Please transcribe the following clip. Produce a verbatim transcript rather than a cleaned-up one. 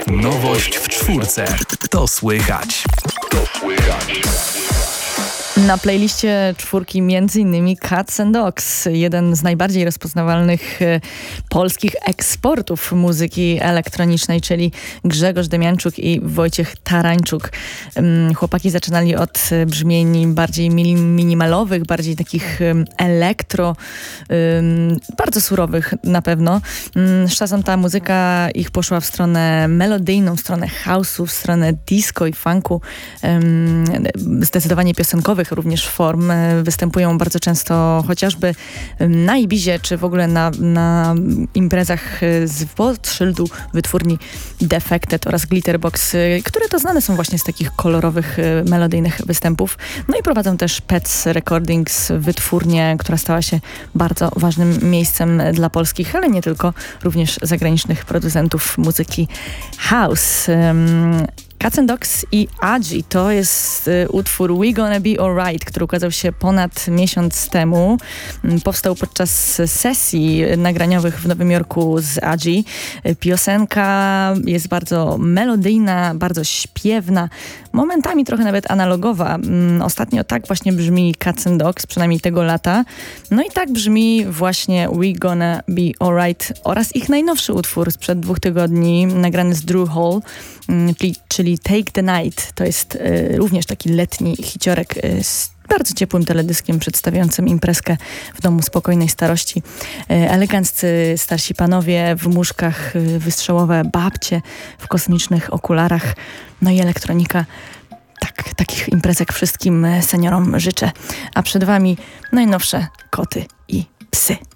Nowość w czwórce. To słychać. To słychać. Na playliście czwórki między innymi Cats and Dogs, jeden z najbardziej rozpoznawalnych e, polskich eksportów muzyki elektronicznej, czyli Grzegorz Demianczuk i Wojciech Tarańczuk. Um, chłopaki zaczynali od brzmień bardziej minimalowych, bardziej takich um, elektro, um, bardzo surowych na pewno. Um, z czasem ta muzyka ich poszła w stronę melodyjną, w stronę house'u, w stronę disco i funku, um, zdecydowanie piosenkowych również form. Występują bardzo często chociażby na Ibizie, czy w ogóle na, na imprezach z pod szyldu wytwórni Defected oraz Glitterbox, które to znane są właśnie z takich kolorowych, melodyjnych występów. No i prowadzą też Pets Recordings, wytwórnię, która stała się bardzo ważnym miejscem dla polskich, ale nie tylko, również zagranicznych producentów muzyki house. Cats and Dogs i Agi to jest y, utwór We Gonna Be Alright, który ukazał się ponad miesiąc temu. Powstał podczas sesji nagraniowych w Nowym Jorku z Agi. Piosenka jest bardzo melodyjna, bardzo śpiewna, momentami trochę nawet analogowa. Ostatnio tak właśnie brzmi Cats and Dogs, przynajmniej tego lata. No i tak brzmi właśnie We Gonna Be Alright oraz ich najnowszy utwór sprzed dwóch tygodni, nagrany z Drew Hall, czyli, czyli Take the Night. To jest y, również taki letni hiciorek y, z bardzo ciepłym teledyskiem przedstawiającym imprezkę w domu spokojnej starości. Y, eleganccy starsi panowie w muszkach, y, wystrzałowe babcie w kosmicznych okularach, no i elektronika. Tak, takich imprezek wszystkim seniorom życzę. A przed wami najnowsze koty i psy.